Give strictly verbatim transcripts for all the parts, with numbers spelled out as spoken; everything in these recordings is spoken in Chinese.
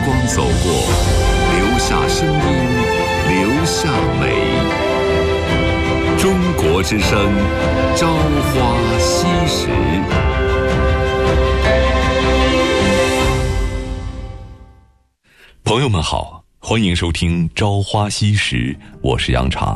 光走过，留下声音，留下美。中国之声，朝花夕拾。 朋友们好，欢迎收听《朝花夕拾》，我是杨常。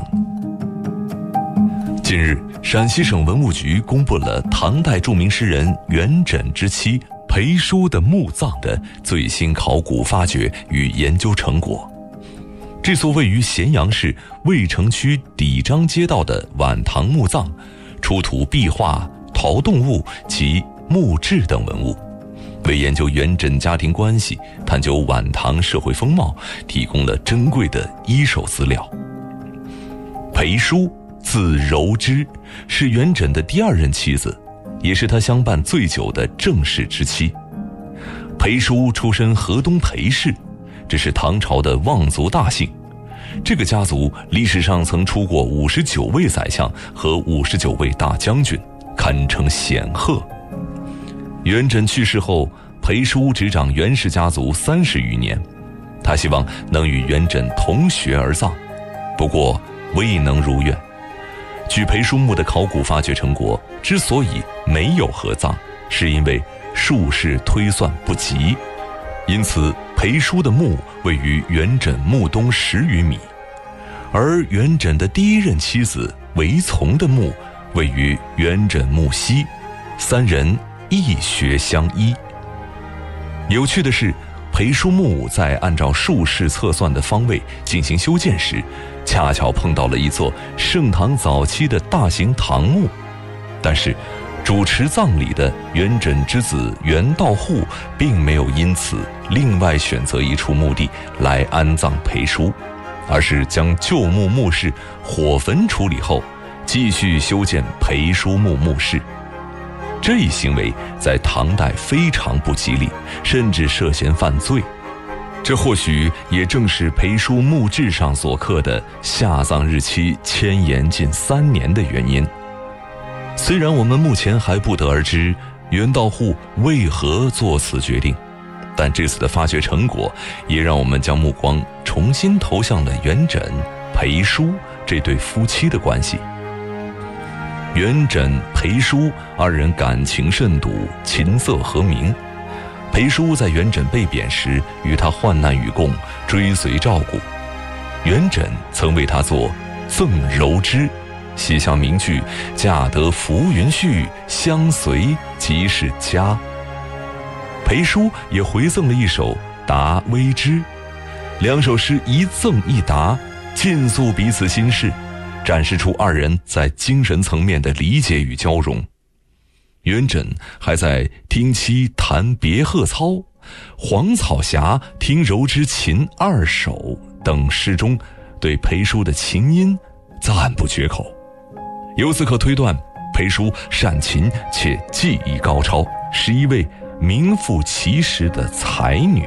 近日，陕西省文物局公布了唐代著名诗人元稹之妻裴叔的墓葬的最新考古发掘与研究成果。这所位于咸阳市渭城区底张街道的晚唐墓葬，出土壁画、陶动物及墓志等文物，为研究元稹家庭关系、探究晚唐社会风貌提供了珍贵的一手资料。裴叔字柔之，是元稹的第二任妻子，也是他相伴最久的正室之妻。裴叔出身河东裴氏，这是唐朝的望族大姓。这个家族历史上曾出过五十九位宰相和五十九位大将军，堪称显赫。元稹去世后，裴叔执掌元氏家族三十余年，他希望能与元稹同穴而葬，不过未能如愿。据裴叔墓的考古发掘成果，之所以没有合葬，是因为术士推算不及，因此裴叔的墓位于元稹墓东十余米，而元稹的第一任妻子韦丛的墓位于元稹墓西，三人一穴相依。有趣的是，裴叔墓在按照术士测算的方位进行修建时，恰巧碰到了一座盛唐早期的大型唐墓，但是主持葬礼的元稹之子元道护并没有因此另外选择一处墓地来安葬裴叔，而是将旧墓墓室火焚处理后，继续修建裴叔墓墓室。这一行为在唐代非常不吉利，甚至涉嫌犯罪。这或许也正是裴叔墓志上所刻的下葬日期迁延近三年的原因。虽然我们目前还不得而知元道护为何做此决定，但这次的发掘成果也让我们将目光重新投向了元稹、裴叔这对夫妻的关系。元稹、裴叔二人感情甚笃，琴瑟和鸣。裴叔在元稹被贬时与他患难与共，追随照顾。元稹曾为他作《赠柔之》，写下名句“嫁得浮云絮，相随即是家”。裴叔也回赠了一首《答微之》，两首诗一赠一答，尽诉彼此心事，展示出二人在精神层面的理解与交融。元稹还在听妻弹别鹤操、黄草霞听柔之琴二首等诗中对裴叔的琴音赞不绝口。由此可推断，裴叔善琴且技艺高超，是一位名副其实的才女。